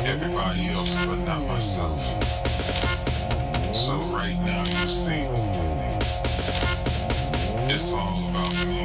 everybody else but not myself. So right now you see, it's all